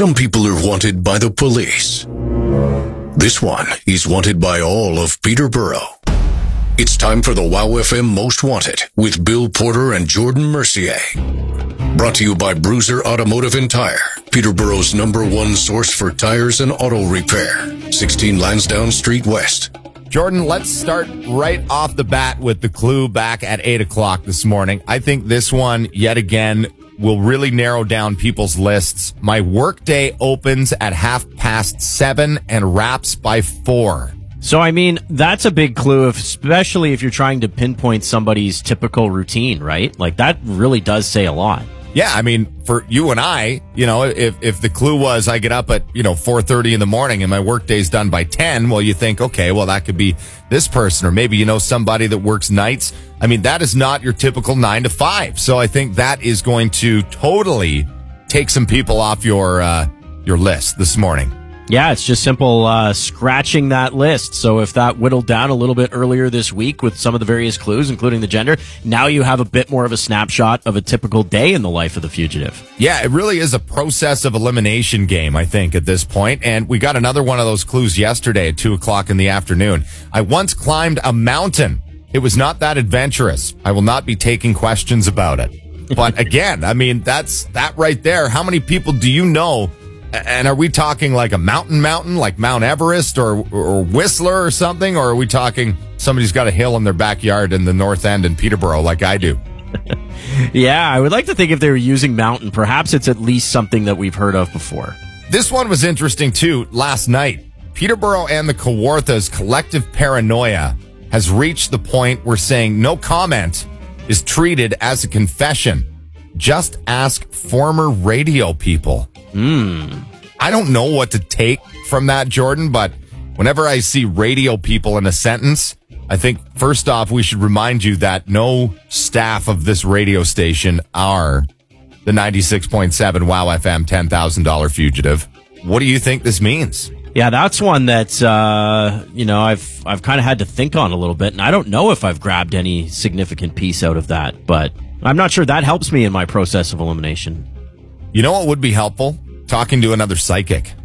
Some people are wanted by the police. This one is wanted by all of Peterborough. It's time for the WOW FM Most Wanted with Bill Porter and Jordan Mercier. Brought to you by Bruiser Automotive and Tire, Peterborough's #1 source for tires and auto repair. 16 Lansdowne Street West. Jordan, let's start right off the bat with the clue back at 8 o'clock this morning. I think this one, yet again, will really narrow down people's lists. My workday opens at 7:30 and wraps by 4. So, I mean, that's a big clue, especially if you're trying to pinpoint somebody's typical routine, right? Like, that really does say a lot. Yeah, I mean, for you and I, if the clue was I get up at, 4:30 in the morning and my workday's done by 10, well, you think, okay, well, that could be this person, or maybe somebody that works nights. I mean, that is not your typical 9 to 5. So I think that is going to totally take some people off your list this morning. Yeah, it's just simple scratching that list. So if that whittled down a little bit earlier this week with some of the various clues, including the gender, now you have a bit more of a snapshot of a typical day in the life of the fugitive. Yeah, it really is a process of elimination game, I think, at this point. And we got another one of those clues yesterday at 2 o'clock in the afternoon. I once climbed a mountain. It was not that adventurous. I will not be taking questions about it. But again, I mean, that's that right there. How many people do you know? And are we talking like a mountain, like Mount Everest or Whistler or something? Or are we talking somebody's got a hill in their backyard in the North End in Peterborough like I do? Yeah, I would like to think if they were using mountain, perhaps it's at least something that we've heard of before. This one was interesting too. Last night, Peterborough and the Kawarthas' collective paranoia has reached the point where saying no comment is treated as a confession. Just ask former radio people. I don't know what to take from that, Jordan, but whenever I see radio people in a sentence, I think first off, we should remind you that no staff of this radio station are the 96.7 WOW FM $10,000 fugitive. What do you think this means? Yeah, that's one that, I've kind of had to think on a little bit, and I don't know if I've grabbed any significant piece out of that, but I'm not sure that helps me in my process of elimination. You know what would be helpful? Talking to another psychic.